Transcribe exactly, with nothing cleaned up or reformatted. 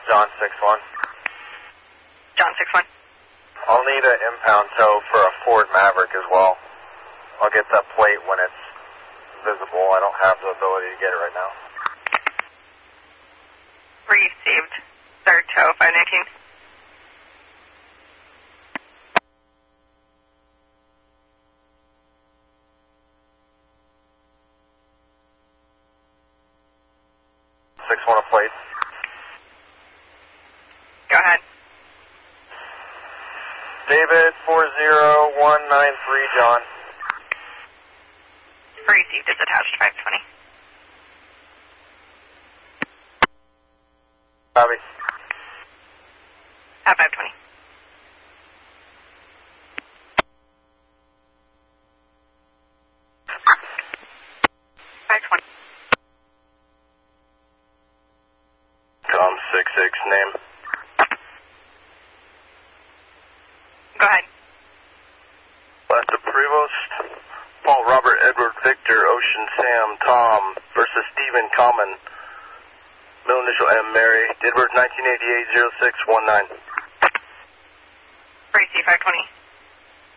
John six one. John six one. I'll need an impound tow for a Ford Maverick as well. I'll get that plate when it's visible. I don't have the ability to get it right now. Received. Third tow, five nineteen. six one a plate. Go ahead. David four zero one nine three, John. Received is attached, five twenty. Copy. At five twenty. five twenty. Tom six six, name. Go ahead. Last of Prevost, Paul Robert Edward Victor Ocean Sam Tom versus Stephen Common. Middle initial M Mary, Didworth nineteen eighty-eight, zero six one nine. Receive five twenty.